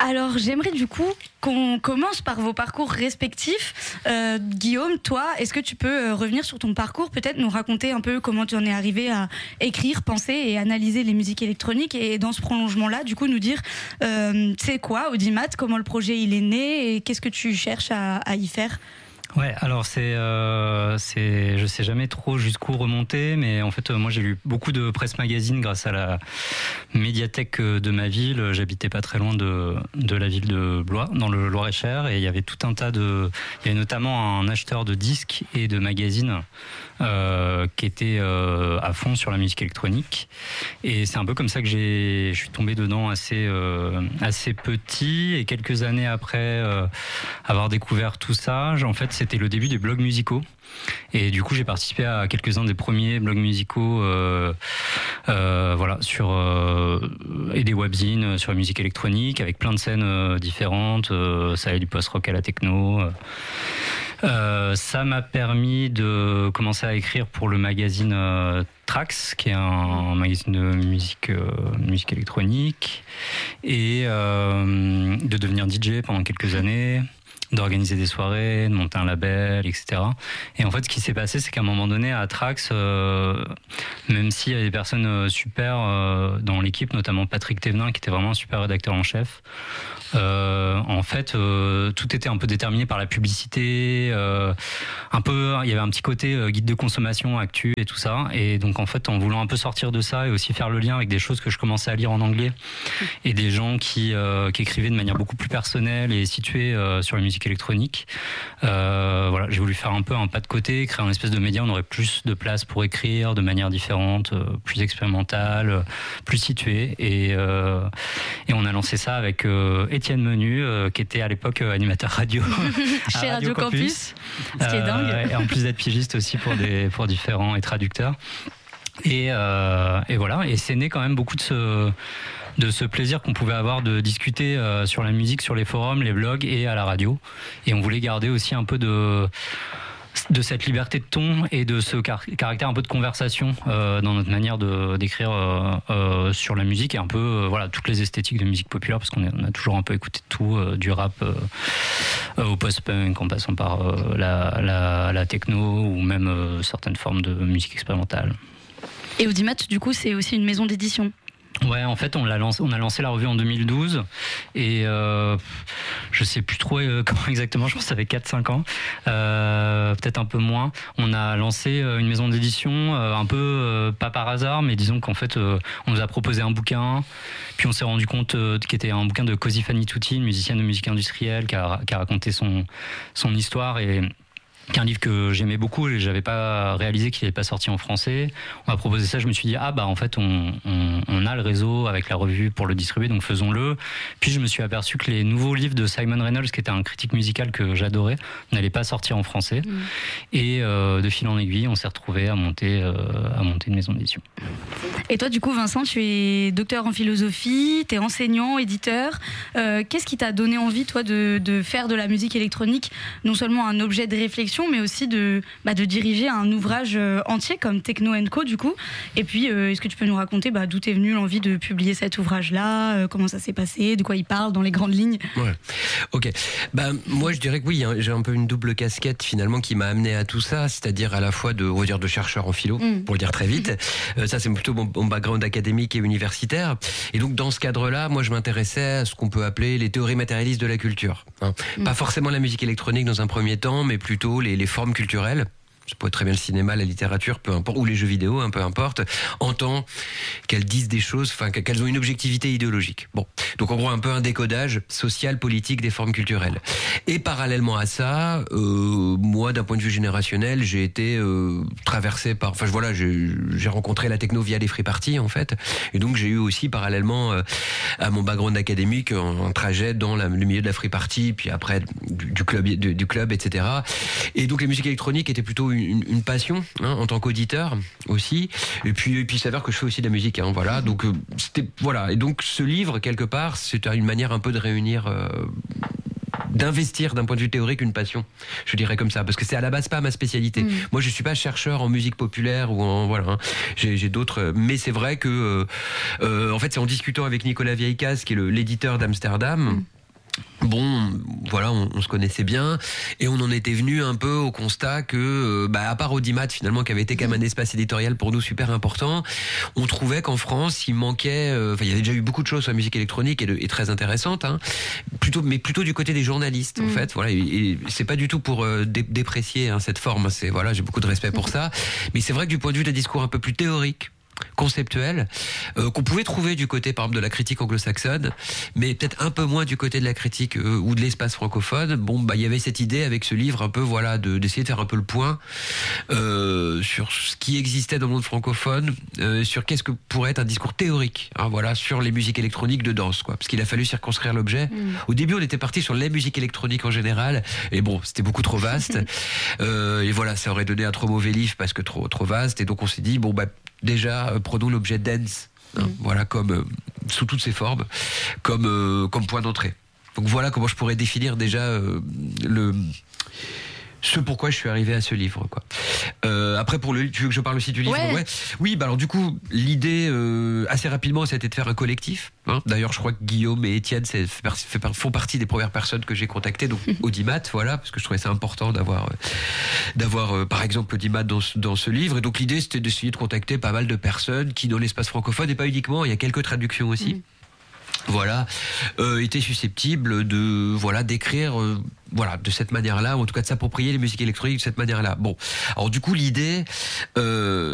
Alors, j'aimerais du coup qu'on commence par vos parcours respectifs. Guillaume, toi, est-ce que tu peux revenir sur ton parcours, peut-être nous raconter un peu comment tu en es arrivé à écrire, penser et analyser les musiques électroniques, et dans ce prolongement-là, du coup, nous dire c'est quoi Audimat, comment le projet il est né et qu'est-ce que tu cherches à y faire? Ouais, alors je sais jamais trop jusqu'où remonter, mais en fait moi j'ai lu beaucoup de presse magazine grâce à la médiathèque de ma ville. J'habitais pas très loin de la ville de Blois, dans le Loir-et-Cher, et il y avait tout un tas il y avait notamment un acheteur de disques et de magazines qui était à fond sur la musique électronique, et c'est un peu comme ça que je suis tombé dedans assez petit, et quelques années après avoir découvert tout ça, en fait c'était le début des blogs musicaux, et du coup j'ai participé à quelques-uns des premiers blogs musicaux voilà, et des webzines sur la musique électronique avec plein de scènes différentes, ça allait du post-rock à la techno. Ça m'a permis de commencer à écrire pour le magazine Trax, qui est un magazine de musique électronique, et de devenir DJ pendant quelques années, d'organiser des soirées, de monter un label, etc. Et en fait, ce qui s'est passé, c'est qu'à un moment donné, à Trax, même s'il y avait des personnes super dans l'équipe, notamment Patrick Thévenin, qui était vraiment un super rédacteur en chef, en fait, tout était un peu déterminé par la publicité, il y avait un petit côté guide de consommation, actu et tout ça. Et donc, en fait, en voulant un peu sortir de ça et aussi faire le lien avec des choses que je commençais à lire en anglais et des gens qui écrivaient de manière beaucoup plus personnelle et située sur la musique électronique, voilà, j'ai voulu faire un peu un pas de côté, créer un espèce de média où on aurait plus de place pour écrire de manière différente, plus expérimentale, plus située, et on a lancé ça avec Étienne Menu, qui était à l'époque animateur radio chez Radio Campus, ce qui est dingue. Et en plus d'être pigiste aussi pour différents, et traducteur. Et voilà, et c'est né quand même beaucoup de ce plaisir qu'on pouvait avoir de discuter sur la musique, sur les forums, les blogs et à la radio. Et on voulait garder aussi un peu de cette liberté de ton et de ce caractère un peu de conversation dans notre manière d'écrire sur la musique, et un peu voilà, toutes les esthétiques de musique populaire, parce qu'on a toujours un peu écouté de tout, du rap au post-punk, en passant par la techno, ou même certaines formes de musique expérimentale. Et Audimat, du coup, c'est aussi une maison d'édition. Ouais, en fait, on a lancé la revue en 2012, et je sais plus trop comment exactement, je pense que ça fait 4-5 ans, peut-être un peu moins. On a lancé une maison d'édition, un peu pas par hasard, mais disons qu'en fait, on nous a proposé un bouquin, puis on s'est rendu compte qu'il était un bouquin de Cosi Fanitucci, une musicienne de musique industrielle, qui a raconté son histoire, et qui est un livre que j'aimais beaucoup, et j'avais pas réalisé qu'il n'était pas sorti en français. On m'a proposé ça, je me suis dit en fait on a le réseau avec la revue pour le distribuer, donc faisons-le. Puis je me suis aperçu que les nouveaux livres de Simon Reynolds, qui était un critique musical que j'adorais, n'allaient pas sortir en français. Et de fil en aiguille, on s'est retrouvé à monter une maison d'édition. Et toi, du coup, Vincent, tu es docteur en philosophie, tu es enseignant, éditeur. Qu'est-ce qui t'a donné envie, toi, de faire de la musique électronique non seulement un objet de réflexion, mais aussi de diriger un ouvrage entier comme Techno & Co, du coup. Et puis, est-ce que tu peux nous raconter d'où t'es venue l'envie de publier cet ouvrage-là, comment ça s'est passé, de quoi il parle dans les grandes lignes? Ouais. Ok. Moi, je dirais que oui, j'ai un peu une double casquette finalement qui m'a amené à tout ça, c'est-à-dire à la fois de chercheur en philo, pour le dire très vite. Ça, c'est plutôt mon background académique et universitaire. Et donc, dans ce cadre-là, moi, je m'intéressais à ce qu'on peut appeler les théories matérialistes de la culture. Pas forcément la musique électronique dans un premier temps, mais plutôt les formes culturelles. Ça peut être très bien le cinéma, la littérature, peu importe, ou les jeux vidéo, peu importe, en tant qu'elles disent des choses, qu'elles ont une objectivité idéologique. Bon, donc en gros un peu un décodage social, politique des formes culturelles. Et parallèlement à ça, moi, d'un point de vue générationnel, j'ai été traversé par, j'ai rencontré la techno via les free parties en fait, et donc j'ai eu aussi parallèlement à mon background académique un trajet dans le milieu de la free party, puis après du club, etc. Et donc les musiques électroniques étaient plutôt une passion en tant qu'auditeur aussi, et puis il s'avère que je fais aussi de la musique, voilà, donc c'était, voilà, et donc ce livre quelque part c'était une manière un peu de réunir d'investir d'un point de vue théorique une passion, je dirais comme ça, parce que c'est à la base pas ma spécialité. Moi je suis pas chercheur en musique populaire ou en j'ai d'autres, mais c'est vrai que en fait c'est en discutant avec Nicolas Vieillecaz qui est l'éditeur d'Amsterdam Bon, voilà, on se connaissait bien et on en était venu un peu au constat que, à part Audimat finalement, qui avait été quand même un espace éditorial pour nous super important, on trouvait qu'en France il manquait, il y avait déjà eu beaucoup de choses sur la musique électronique et très intéressantes, hein, mais plutôt du côté des journalistes en fait. Voilà, et c'est pas du tout pour déprécier cette forme. C'est voilà, j'ai beaucoup de respect pour ça, mais c'est vrai que du point de vue des discours un peu plus théoriques, conceptuel, qu'on pouvait trouver du côté par exemple de la critique anglo-saxonne, mais peut-être un peu moins du côté de la critique ou de l'espace francophone. Bon, il y avait cette idée avec ce livre un peu d'essayer de faire un peu le point sur ce qui existait dans le monde francophone, sur qu'est-ce que pourrait être un discours théorique, sur les musiques électroniques de danse, quoi, parce qu'il a fallu circonscrire l'objet. Au début on était parti sur les musiques électroniques en général, et bon, c'était beaucoup trop vaste, et voilà, ça aurait donné un trop mauvais livre parce que trop vaste, et donc on s'est dit déjà, prenons l'objet dance, comme sous toutes ses formes, comme point d'entrée. Donc voilà comment je pourrais définir déjà ce pourquoi je suis arrivé à ce livre, quoi. Après, tu veux que je parle aussi du livre? Ouais. Oui, alors du coup, l'idée assez rapidement, c'était de faire un collectif. D'ailleurs, je crois que Guillaume et Étienne font partie des premières personnes que j'ai contactées, donc Audimat, parce que je trouvais ça important d'avoir par exemple Audimat dans ce livre. Et donc l'idée, c'était d'essayer de contacter pas mal de personnes qui, dans l'espace francophone, et pas uniquement, il y a quelques traductions aussi. Étaient susceptibles d'écrire de cette manière-là, ou en tout cas de s'approprier les musiques électroniques de cette manière-là. Bon, alors du coup l'idée